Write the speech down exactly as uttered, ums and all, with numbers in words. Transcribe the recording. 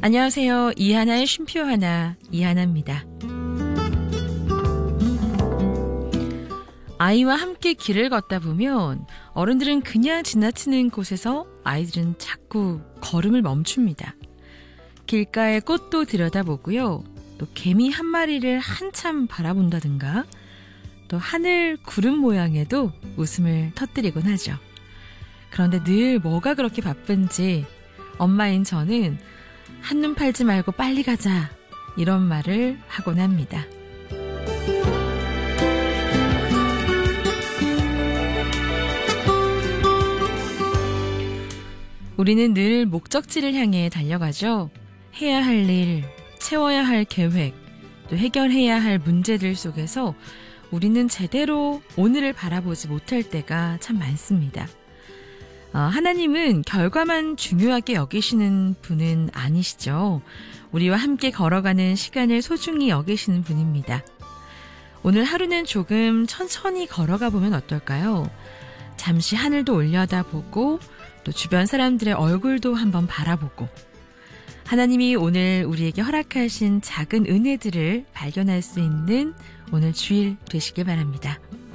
안녕하세요. 이하나의 쉼표 하나, 이하나입니다. 아이와 함께 길을 걷다 보면 어른들은 그냥 지나치는 곳에서 아이들은 자꾸 걸음을 멈춥니다. 길가의 꽃도 들여다보고요. 또 개미 한 마리를 한참 바라본다든가 또 하늘 구름 모양에도 웃음을 터뜨리곤 하죠. 그런데 늘 뭐가 그렇게 바쁜지 엄마인 저는 한눈 팔지 말고 빨리 가자 이런 말을 하곤 합니다. 우리는 늘 목적지를 향해 달려가죠. 해야 할 일, 채워야 할 계획, 또 해결해야 할 문제들 속에서 우리는 제대로 오늘을 바라보지 못할 때가 참 많습니다. 어, 하나님은 결과만 중요하게 여기시는 분은 아니시죠. 우리와 함께 걸어가는 시간을 소중히 여기시는 분입니다. 오늘 하루는 조금 천천히 걸어가 보면 어떨까요? 잠시 하늘도 올려다보고 또 주변 사람들의 얼굴도 한번 바라보고 하나님이 오늘 우리에게 허락하신 작은 은혜들을 발견할 수 있는 오늘 주일 되시길 바랍니다.